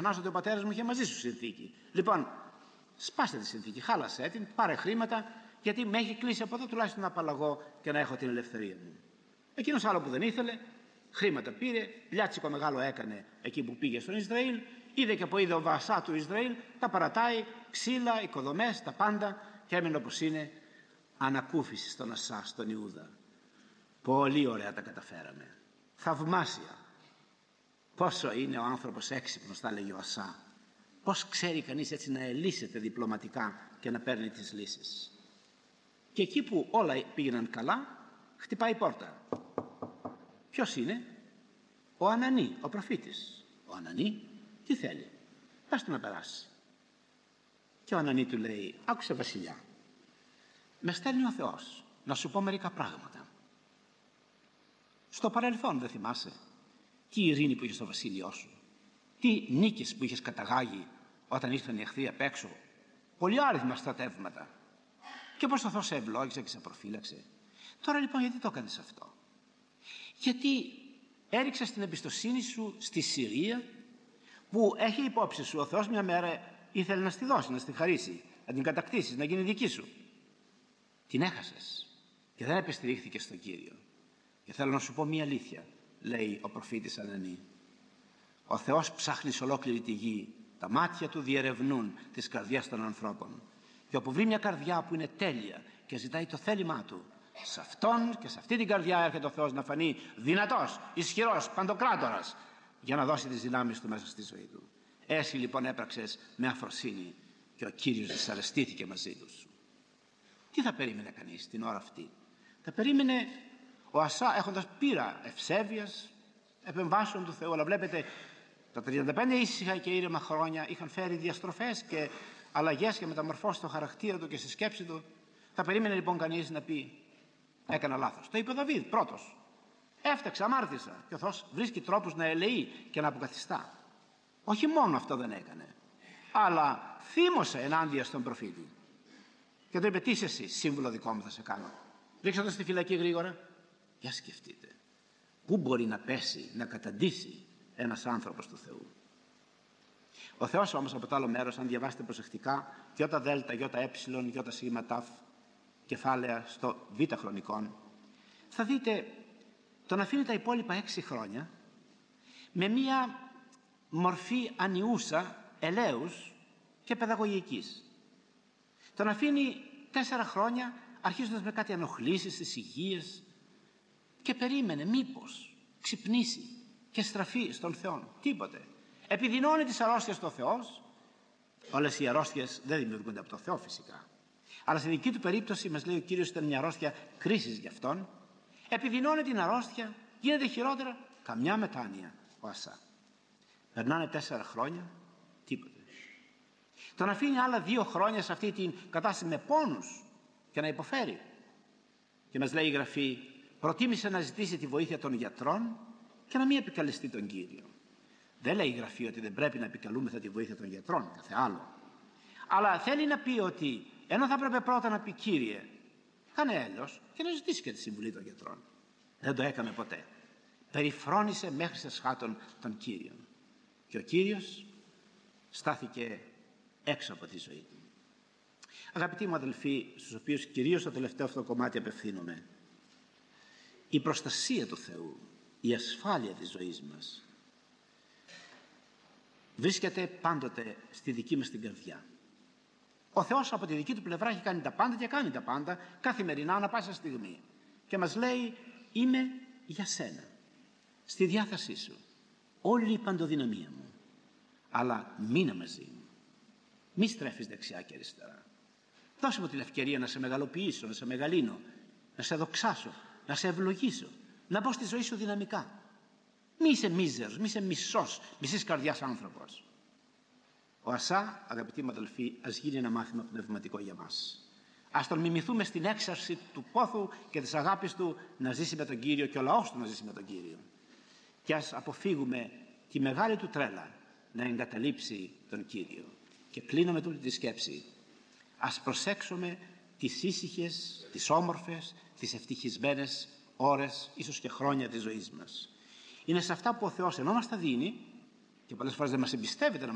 ξεχνάς ότι ο πατέρας μου είχε μαζί σου συνθήκη. Λοιπόν, σπάστε τη συνθήκη, χάλασέ την, πάρε χρήματα, γιατί με έχει κλείσει από εδώ τουλάχιστον να απαλλαγώ και να έχω την ελευθερία μου. Εκείνος άλλο που δεν ήθελε, χρήματα πήρε, πλιάτσικο μεγάλο έκανε εκεί που πήγε στον Ισραήλ, είδε και από είδε ο βασά του Ισραήλ, τα παρατάει, ξύλα, οικοδομές, τα πάντα, και έμεινε όπως είναι, ανακούφιση στον Ασά, στον Ιούδα. Πολύ ωραία τα καταφέραμε. Θαυμάσια. Πόσο είναι ο άνθρωπος έξυπνος, θα λέγει ο Ασά. Πώς ξέρει κανείς έτσι να ελύσεται διπλωματικά και να παίρνει τις λύσεις. Και εκεί που όλα πήγαιναν καλά, χτυπάει η πόρτα. Ποιος είναι? Ο Ανανή, ο προφήτης. Ο Ανανή τι θέλει? Πες του να περάσει. Και ο Ανανή του λέει, άκουσε βασιλιά, με στέλνει ο Θεός να σου πω μερικά πράγματα. Στο παρελθόν δεν θυμάσαι τι ειρήνη που είχε στο βασίλειό σου, τι νίκες που είχες καταγάγει όταν ήρθαν οι εχθροί απ' έξω, πολυάριθμα στρατεύματα, και πως ο Θεός σε ευλόγησε και σε προφύλαξε. Τώρα λοιπόν γιατί το έκανες αυτό? Γιατί έριξες την εμπιστοσύνη σου στη Συρία, που έχει υπόψη σου ο Θεός μια μέρα ήθελε να στη δώσει, να στη χαρίσει, να την κατακτήσεις, να γίνει δική σου. Την έχασες και δεν επιστηρίχθηκες στον Κύριο. Και θέλω να σου πω μια αλήθεια, λέει ο προφήτης Ανανή. Ο Θεός ψάχνει σε ολόκληρη τη γη, τα μάτια του διερευνούν τις καρδιές των ανθρώπων, και όπου βρει μια καρδιά που είναι τέλεια και ζητάει το θέλημά του, σε αυτόν και σε αυτή την καρδιά έρχεται ο Θεός να φανεί δυνατός, ισχυρός, παντοκράτορας, για να δώσει τις δυνάμεις του μέσα στη ζωή του. Έτσι λοιπόν έπραξες με αφροσύνη και ο Κύριος δυσαρεστήθηκε μαζί τους. Τι θα περίμενε κανείς την ώρα αυτή? Θα περίμενε ο Ασά, έχοντας πείρα ευσέβειας, επεμβάσεων του Θεού, αλλά βλέπετε τα 35 ήσυχα και ήρεμα χρόνια είχαν φέρει διαστροφές και αλλαγές και μεταμορφώσεις στο χαρακτήρα του και στη σκέψη του. Θα περίμενε λοιπόν κανείς να πει, έκανα λάθος? Το είπε ο Δαβίδ πρώτος. Έφταξα, αμάρτησα. Και ο Θεός βρίσκει τρόπους να ελεεί και να αποκαθιστά. Όχι μόνο αυτό δεν έκανε, αλλά θύμωσε ενάντια στον προφήτη. Και του είπε, τι είσαι εσύ, σύμβουλο δικό μου θα σε κάνω? Ρίξτε το στη φυλακή γρήγορα. Για σκεφτείτε, πού μπορεί να πέσει, να καταντήσει ένας άνθρωπος του Θεού? Ο Θεός όμως από το άλλο μέρος, αν διαβάσετε προσεκτικά, γιώτα δέλτα, γιώτα έψιλον, γιώτα σίγμα ταφ, κεφάλαια στο β χρονικών, θα δείτε τον αφήνει τα υπόλοιπα 6 χρόνια με μία μορφή ανιούσα, ελέους και παιδαγωγικής. Τον αφήνει 4 χρόνια αρχίζοντας με κάτι ενοχλήσεις στις υγείες και περίμενε μήπως ξυπνήσει και στραφεί στον Θεό. Τίποτε. Επιδεινώνει τις αρρώστιες του Θεός. Όλες οι αρρώστιες δεν δημιουργούνται από το Θεό φυσικά, αλλά στη δική του περίπτωση μας λέει ο Κύριος ήταν μια αρρώστια κρίσης για αυτόν. Επιδεινώνει την αρρώστια, γίνεται χειρότερα, καμιά μετάνοια ο Ασά. Περνάνε 4 χρόνια, τίποτε. Τον αφήνει άλλα 2 χρόνια σε αυτή την κατάσταση με πόνους και να υποφέρει. Και μας λέει η Γραφή, προτίμησε να ζητήσει τη βοήθεια των γιατρών και να μην επικαλεστεί τον Κύριο. Δεν λέει η Γραφή ότι δεν πρέπει να επικαλούμεθα τη βοήθεια των γιατρών, κάθε άλλο. Αλλά θέλει να πει ότι ενώ θα έπρεπε πρώτα να πει, Κύριε, κάνε έλεος και να ζητήσει και τη συμβουλή των γιατρών. Δεν το έκανε ποτέ. Περιφρόνησε μέχρι σε σχάτων τον Κύριον. Και ο Κύριος στάθηκε έξω από τη ζωή του. Αγαπητοί μου αδελφοί, στους οποίους κυρίως το τελευταίο αυτό κομμάτι απευθύνομαι, η προστασία του Θεού, η ασφάλεια της ζωής μας βρίσκεται πάντοτε στη δική μας την καρδιά. Ο Θεός από τη δική του πλευρά έχει κάνει τα πάντα και κάνει τα πάντα καθημερινά, ανά πάσα στιγμή. Και μας λέει, είμαι για σένα, στη διάθεσή σου, όλη η παντοδυναμία μου, αλλά μείνε μαζί μου. Μη στρέφεις δεξιά και αριστερά. Δώσε μου την ευκαιρία να σε μεγαλοποιήσω, να σε μεγαλύνω, να σε δοξάσω, να σε ευλογήσω, να μπω στη ζωή σου δυναμικά. Μη είσαι μίζερος, μη είσαι μισής καρδιάς άνθρωπος. Ο Ασά, αγαπητοί μου αδελφοί, ας γίνει ένα μάθημα πνευματικό για μας. Ας τον μιμηθούμε στην έξαρση του πόθου και της αγάπης του να ζήσει με τον Κύριο και ο λαός του να ζήσει με τον Κύριο. Και ας αποφύγουμε τη μεγάλη του τρέλα να εγκαταλείψει τον Κύριο. Και κλείνω με τούτη τη σκέψη. Ας προσέξουμε τις ήσυχες, τις όμορφες, τις ευτυχισμένες ώρες, ίσως και χρόνια της ζωής μας. Είναι σε αυτά που ο Θεός ενώ μας τα δίνει, και πολλές φορές δεν μας εμπιστεύεται να